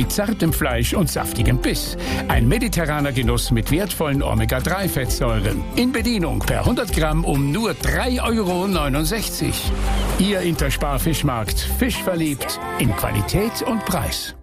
mit zartem Fleisch und saftigem Biss. Ein mediterraner Genuss mit wertvollen Omega-3-Fettsäuren. In Bedienung per 100 Gramm um nur 3,69 €. Ihr Interspar Fischmarkt. Fisch verliebt in Qualität und Preis.